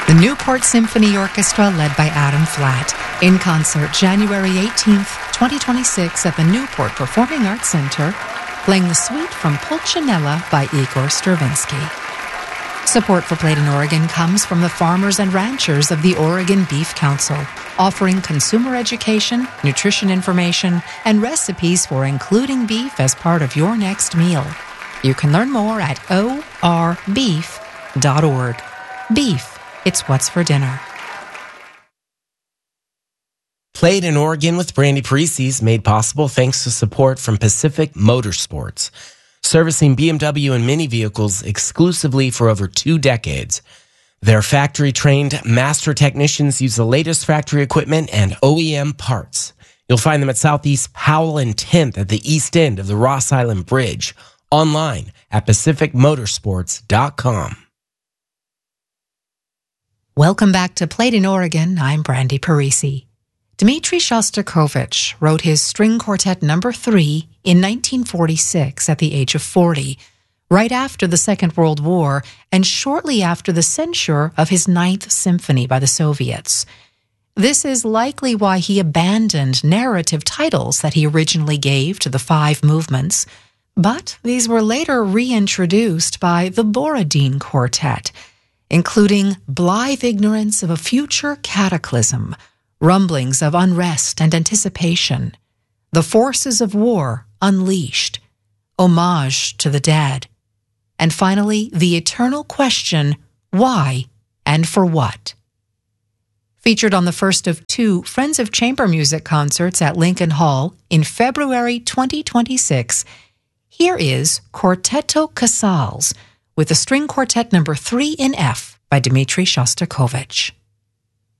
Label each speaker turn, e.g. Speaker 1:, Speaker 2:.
Speaker 1: The Newport Symphony Orchestra, led by Adam Flatt, in concert January 18th, 2026 at the Newport Performing Arts Center, playing the suite from Pulcinella by Igor Stravinsky. Support for Played in Oregon comes from the farmers and ranchers of the Oregon Beef Council, offering consumer education, nutrition information, and recipes for including beef as part of your next meal. You can learn more at orbeef.org. Beef. It's what's for dinner.
Speaker 2: Played in Oregon with Brandy Parisi is made possible thanks to support from Pacific Motorsports, servicing BMW and Mini vehicles exclusively for over 2 decades. Their factory-trained master technicians use the latest factory equipment and OEM parts. You'll find them at Southeast Powell and 10th at the east end of the Ross Island Bridge, online at pacificmotorsports.com.
Speaker 1: Welcome back to Played in Oregon. I'm Brandy Parisi. Dmitri Shostakovich wrote his String Quartet No. 3 in 1946 at the age of 40, right after the Second World War and shortly after the censure of his Ninth Symphony by the Soviets. This is likely why he abandoned narrative titles that he originally gave to the 5 movements, but these were later reintroduced by the Borodin Quartet, including Blithe Ignorance of a Future Cataclysm, Rumblings of Unrest and Anticipation, The Forces of War Unleashed, Homage to the Dead, and finally, the eternal question, why and for what? Featured on the first of 2 Friends of Chamber Music concerts at Lincoln Hall in February 2026, here is Quartetto Casals, with the String Quartet No. 3 in F by Dmitri Shostakovich.